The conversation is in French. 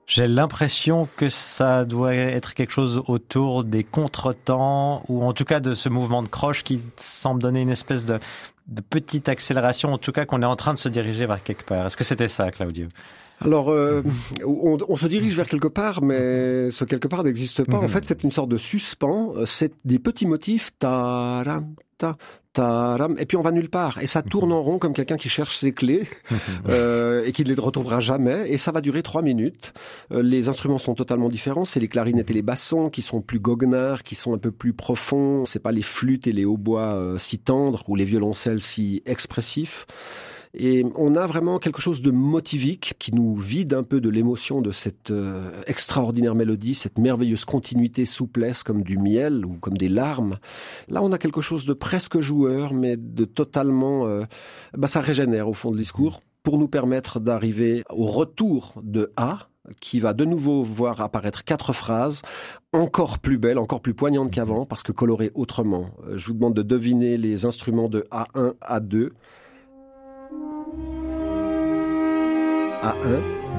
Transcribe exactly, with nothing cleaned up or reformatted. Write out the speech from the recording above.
J'ai l'impression que ça doit être quelque chose autour des contretemps, ou en tout cas de ce mouvement de croche qui semble donner une espèce de, de petite accélération, en tout cas qu'on est en train de se diriger vers quelque part. Est-ce que c'était ça, Claudio ? Alors, euh, on, on se dirige vers quelque part, mais ce quelque part n'existe pas. En fait, c'est une sorte de suspens. C'est des petits motifs, taram, ta, taram, et puis on va nulle part. Et ça tourne en rond comme quelqu'un qui cherche ses clés euh, et qui ne les retrouvera jamais. Et ça va durer trois minutes. Euh, les instruments sont totalement différents. C'est les clarinettes et les bassons qui sont plus goguenards, qui sont un peu plus profonds. C'est pas les flûtes et les hautbois euh, si tendres ou les violoncelles si expressifs. Et on a vraiment quelque chose de motivique qui nous vide un peu de l'émotion de cette euh, extraordinaire mélodie, cette merveilleuse continuité souplesse comme du miel ou comme des larmes. Là, on a quelque chose de presque joueur, mais de totalement... Euh, bah, ça régénère au fond de discours pour nous permettre d'arriver au retour de A, qui va de nouveau voir apparaître quatre phrases encore plus belles, encore plus poignantes qu'avant, parce que colorées autrement. Je vous demande de deviner les instruments de A un, A deux... A un,